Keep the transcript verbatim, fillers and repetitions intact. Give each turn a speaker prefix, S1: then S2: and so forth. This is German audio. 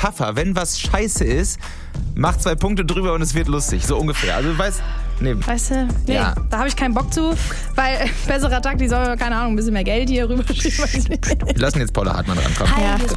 S1: Metapher. Wenn was scheiße ist, mach zwei Punkte drüber und es wird lustig. So ungefähr. Also du weißt... Nee.
S2: Weißt du, nee,
S1: Ja.
S2: da habe ich keinen Bock zu, weil besserer Tag, die soll, keine Ahnung, ein bisschen mehr Geld hier rüberschieben.
S1: Wir lassen jetzt Paula Hartmann rankommen.
S2: Ja.